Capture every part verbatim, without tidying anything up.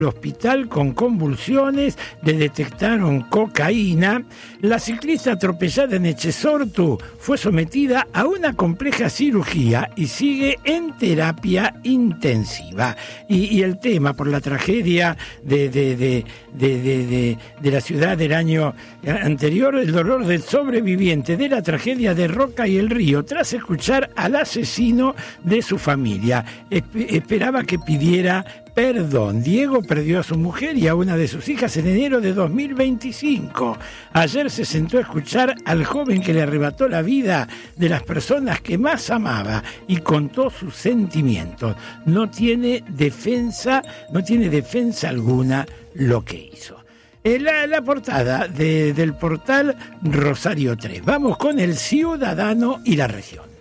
el hospital con convulsiones, le detectaron cocaína. La ciclista atropellada en Echesortu fue sometida a una compleja cirugía y sigue en terapia intensiva. Y, y el tema por la tragedia de, de, de, de, de, de, de la ciudad del año anterior, el dolor del sobreviviente de la tragedia de Roca y el Río, tras escuchar al asesino de su familia. Esp- esperaba que pidiera perdón. Diego perdió a su mujer y a una de sus hijas en enero de dos mil veinticinco. Ayer se sentó a escuchar al joven que le arrebató la vida de las personas que más amaba y contó sus sentimientos. No tiene defensa, no tiene defensa alguna lo que hizo. La, la portada de, del portal Rosario tres. Vamos con el Ciudadano y la Región.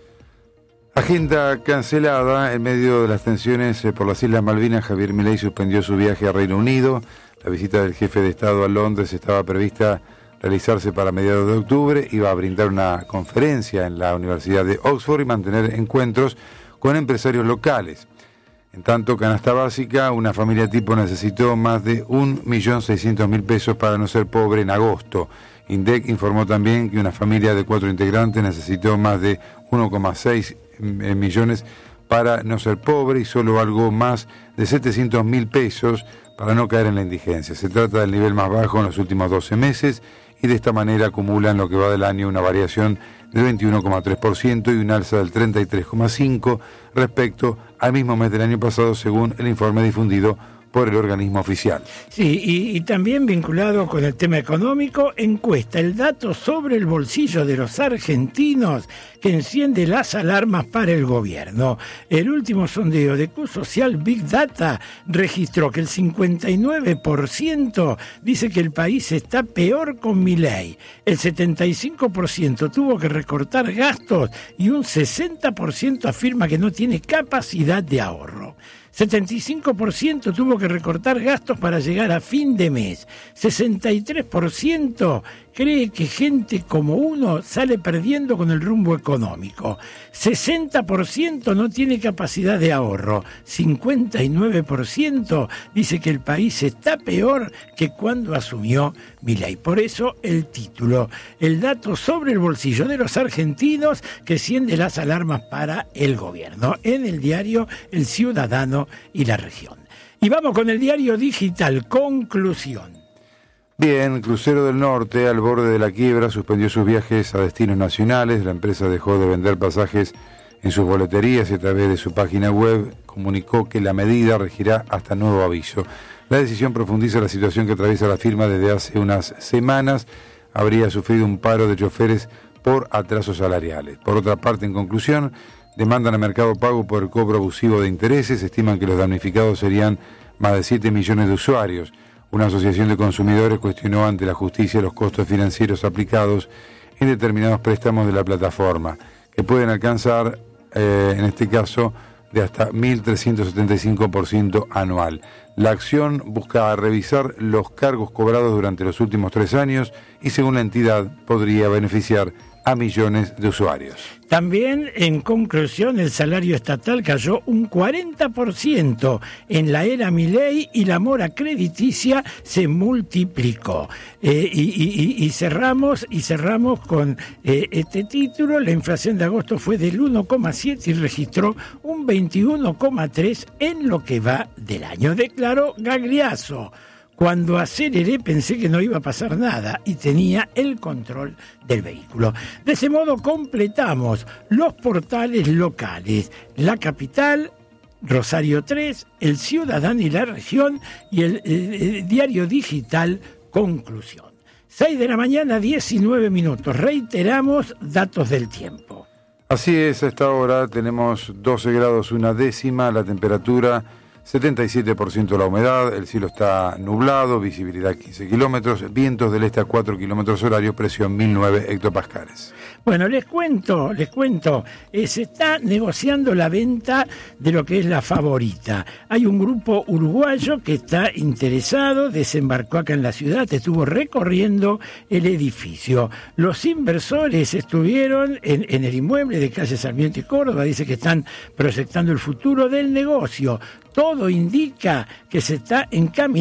Agenda cancelada en medio de las tensiones por las Islas Malvinas. Javier Milei suspendió su viaje a Reino Unido. La visita del jefe de Estado a Londres estaba prevista realizarse para mediados de octubre. Iba a brindar una conferencia en la Universidad de Oxford y mantener encuentros con empresarios locales. En tanto, canasta básica, una familia tipo necesitó más de un millón seiscientos mil pesos para no ser pobre en agosto. INDEC informó también que una familia de cuatro integrantes necesitó más de uno coma seis millones para no ser pobre y solo algo más de setecientos mil pesos para no caer en la indigencia. Se trata del nivel más bajo en los últimos doce meses y de esta manera acumula en lo que va del año una variación del veintiuno coma tres por ciento y un alza del treinta y tres coma cinco por ciento respecto al mismo mes del año pasado, según el informe difundido por el organismo oficial. Sí, y, y también vinculado con el tema económico, encuesta el dato sobre el bolsillo de los argentinos que enciende las alarmas para el gobierno. El último sondeo de Q Social Big Data registró que el cincuenta y nueve por ciento dice que el país está peor con Milei, el setenta y cinco por ciento tuvo que recortar gastos y un sesenta por ciento afirma que no tiene capacidad de ahorro. setenta y cinco por ciento tuvo que recortar gastos para llegar a fin de mes. sesenta y tres por ciento cree que gente como uno sale perdiendo con el rumbo económico. sesenta por ciento no tiene capacidad de ahorro. cincuenta y nueve por ciento dice que el país está peor que cuando asumió Milei. Por eso el título, el dato sobre el bolsillo de los argentinos que enciende las alarmas para el gobierno. En el diario El Ciudadano y la Región. Y vamos con el diario digital Conclusión. Bien, Crucero del Norte, al borde de la quiebra, suspendió sus viajes a destinos nacionales. La empresa dejó de vender pasajes en sus boleterías y a través de su página web comunicó que la medida regirá hasta nuevo aviso. La decisión profundiza la situación que atraviesa la firma desde hace unas semanas. Habría sufrido un paro de choferes por atrasos salariales. Por otra parte, en conclusión, demandan a Mercado Pago por el cobro abusivo de intereses. Estiman que los damnificados serían más de siete millones de usuarios. Una asociación de consumidores cuestionó ante la justicia los costos financieros aplicados en determinados préstamos de la plataforma, que pueden alcanzar, eh, en este caso, de hasta mil trescientos setenta y cinco por ciento anual. La acción busca revisar los cargos cobrados durante los últimos tres años y, según la entidad, podría beneficiar a millones de usuarios. También, en conclusión, el salario estatal cayó un cuarenta por ciento en la era Milei y la mora crediticia se multiplicó. Eh, y, y, y cerramos y cerramos con eh, este título. La inflación de agosto fue del uno coma siete y registró un veintiuno coma tres en lo que va del año. Declaró Gagliasso: cuando aceleré pensé que no iba a pasar nada y tenía el control del vehículo. De ese modo completamos los portales locales, La Capital, Rosario tres, El Ciudadano y la Región y el, el, el diario digital Conclusión. seis de la mañana, diecinueve minutos. Reiteramos datos del tiempo. Así es, a esta hora tenemos doce grados una décima, la temperatura setenta y siete por ciento la humedad, el cielo está nublado, visibilidad quince kilómetros, vientos del este a cuatro kilómetros horarios, presión mil nueve hectopascales. Bueno, les cuento, les cuento, eh, se está negociando la venta de lo que es La Favorita. Hay un grupo uruguayo que está interesado, desembarcó acá en la ciudad, estuvo recorriendo el edificio. Los inversores estuvieron en, en el inmueble de calle Sarmiento y Córdoba, dice que están proyectando el futuro del negocio. Todo todo indica que se está encaminando